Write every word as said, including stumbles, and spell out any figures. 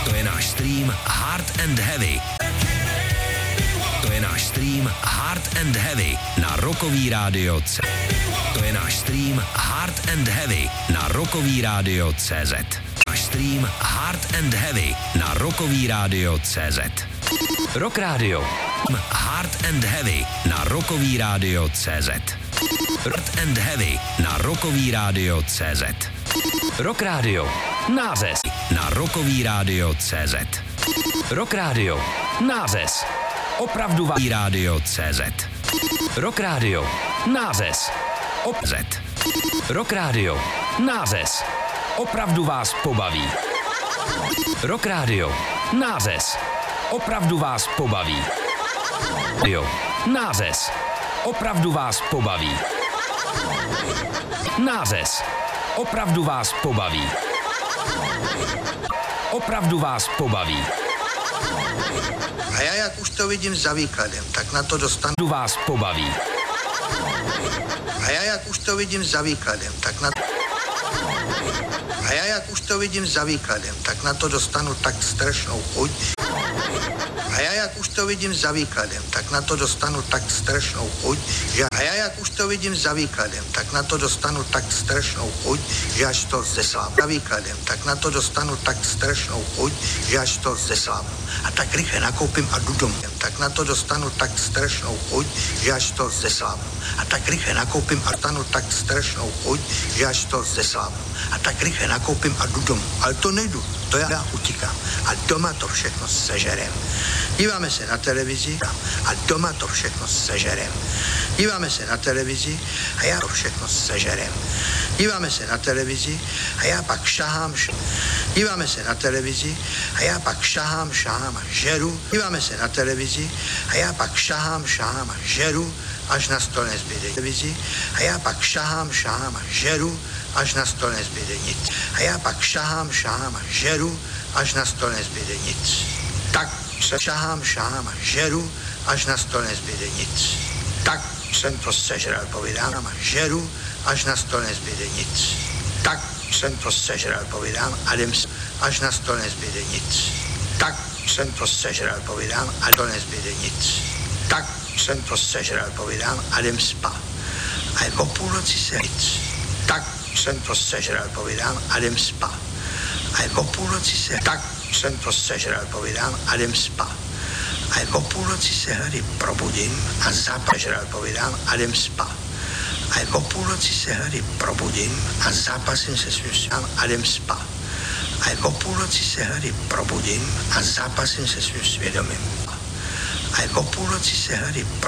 To je náš stream Hard and Heavy. To je náš stream Hard and Heavy na Rockový rádio C. To je náš stream Hard and Heavy na Rockový rádio C Z. Náš stream Hard and Heavy na Rockový rádio C Z. Rock Radio. Hard and Heavy na Rockový rádio C Z. Hard and Heavy na Rockový rádio C Z. Rock Radio. Nářez na Rockový rádio C Z. Rock Radio. Nářez. Opravdový rádio C Z. Rock Radio. Nářez. Obz. Rock Radio. Nářez. Opravdu vás pobaví. Rock Radio. Nářez. Opravdu vás pobaví. Jo. Nářez. Opravdu vás pobaví. Nářez. Opravdu vás pobaví. Opravdu vás pobaví. A já jak už to vidím za výkladem, tak na to dostanu vás pobaví. A já jak už to vidím za výkladem, tak na A já jak už to vidím za výkladem, tak na to dostanu tak strašnou chuť. A já jak už to vidím za výkladem, tak na to dostanu tak strašnou chuť, že a já jak už to vidím za výkladem, tak na to dostanu tak strašnou chuť, že až to zeslábnu. Za výkladem, tak na to dostanu tak strašnou chuť, že až to zeslábnu. A tak rychle nakoupím a jdu domů. Tak na to dostanu tak strašnou chuť, že až to zeslábnu. A tak rychle nakoupím a dostanu tak strašnou chuť, že až to zeslábnu. A tak rychle nakoupím a jdu domů. Ale to nejdu, to já utíkám. A doma to všechno sežerem. Díváme se na televizi a doma to všechno sežerem. Díváme se na televizi a já to všechno sežerem. Díváme se na televizi a já pak šahám, š... Díváme se na televizi a já pak šahám, šahám a žeru. Díváme se na televizi a já pak šahám, šahám a žeru, až na stole nezbyde televizi. A já pak šahám, šahám a žeru, až na stole nezbyde nic. A já pak šahám, šahám a žeru, až na stole nezbyde nic. Tak se šahám, šahám a žeru, až na stole nezbyde nic. Tak jsem to sežral, povídám a žeru, až na stole nezbyde nic. Tak jsem to sežral, povídám a jdem s... až na stole nezbyde nic. Tak jsem to sežral, povídám a to nezbyde nic. Tak jsem to sežral, povídám a jdem spát. A je o půlnoci se nic. Tak jsem to sežral, povídám a jdem spát. A je o půlnoci se tak jsem to sežral, povídám a jdem spát. A je o půlnoci se hledy probudím a zapažral, povídám a jdem spát. A je o půlnoci se hledy probudím a zápasím se svým svědomím a jdem spát. A je o půlnoci se hledy probudím a zápasím se svým svědomím. A je o půlnoci se hledy probudím.